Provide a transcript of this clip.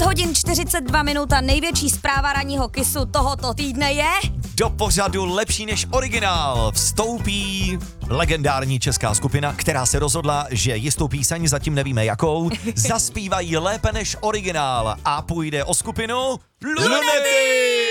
hodin 42 minut a největší zpráva ranního Kissu tohoto týdne je... Do pořadu Lepší než originál vstoupí legendární česká skupina, která se rozhodla, že jistou píseň, zatím nevíme jakou, zaspívají lépe než originál a půjde o skupinu Lunety!